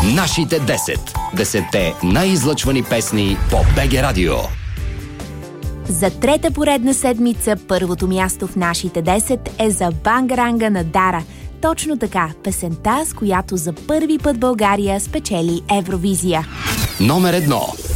Нашите 10. 10-те най-излъчвани песни по БГ Радио. За трета поредна седмица първото място в нашите 10 е за Бангаранга на Дара. Точно така, песента, с която за първи път България спечели Евровизия. Номер 1.